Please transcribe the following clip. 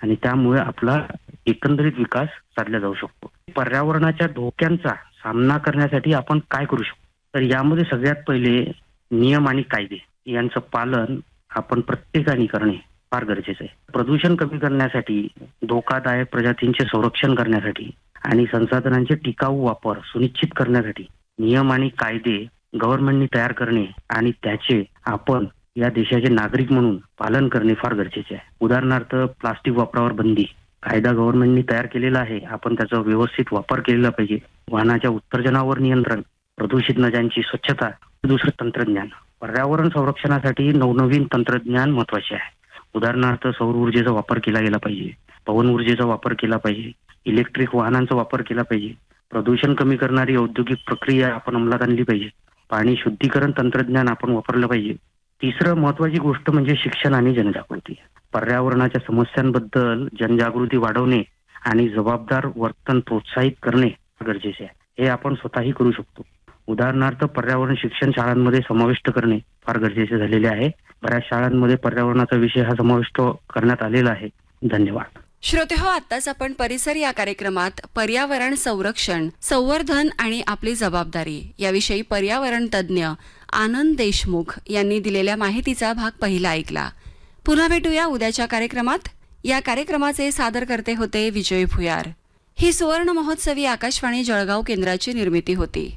आणि त्यामुळे आपला एकंदरीत विकास साधला जाऊ शकतो. पर्यावरणाच्या धोक्यांचा सामना करण्यासाठी आपण काय करू शकतो? तर यामध्ये सगळ्यात पहिले नियम आणि कायदे यांचं पालन आपण प्रत्येकाने करणे फार गरजेचं आहे. प्रदूषण कमी करण्यासाठी, धोकादायक प्रजातींचे संरक्षण करण्यासाठी आणि संसाधनांचे टिकाऊ वापर सुनिश्चित करण्यासाठी नियम आणि कायदे गव्हर्नमेंटनी तयार करणे आणि त्याचे आपण या देशाचे नागरिक म्हणून पालन करणे फार गरजेचे आहे. उदाहरणार्थ प्लास्टिक वापरावर बंदी कायदा गव्हर्नमेंटनी तयार केलेला आहे. आपण त्याचा व्यवस्थित वापर केलेला पाहिजे. वाहनाच्या उत्सर्जनावर नियंत्रण, प्रदूषित नद्यांची स्वच्छता. दुसरं तंत्रज्ञान. पर्यावरण संरक्षणासाठी नवनवीन तंत्रज्ञान महत्वाचे आहे. उदाहरणार्थ सौर ऊर्जेचा वापर केला गेला पाहिजे, पवन ऊर्जेचा वापर केला पाहिजे, इलेक्ट्रिक वाहनांचा वापर केला पाहिजे, प्रदूषण कमी करणारी औद्योगिक प्रक्रिया आपण अंमलात आणली पाहिजे, पाणी शुद्धीकरण तंत्रज्ञान आपण वापरलं पाहिजे. तिसरं महत्वाची गोष्ट म्हणजे शिक्षण आणि जनजागृती. पर्यावरणाच्या समस्यांबद्दल जनजागृती वाढवणे आणि जबाबदार वर्तन प्रोत्साहित करणे गरजेचे आहे. हे आपण स्वतःही करू शकतो. उदाहरणार्थ पर्यावरण शिक्षण शाळांमध्ये समाविष्ट करणे फार गरजेचे झालेले आहे. बऱ्याच शाळांमध्ये पर्यावरणाचा विषय हा समाविष्ट करण्यात आलेला आहे. धन्यवाद. श्रोतेहो, आत्ताच आपण परिसर या कार्यक्रमात पर्यावरण संरक्षण, संवर्धन आणि आपली जबाबदारी याविषयी पर्यावरण तज्ज्ञ आनंद देशमुख यांनी दिलेल्या माहितीचा भाग पहिला ऐकला. पुन्हा भेटूया उद्याच्या कार्यक्रमात. या कार्यक्रमाचे सादरकर्ते होते विजय भुयार. ही सुवर्ण महोत्सवी आकाशवाणी जळगाव केंद्राची निर्मिती होती.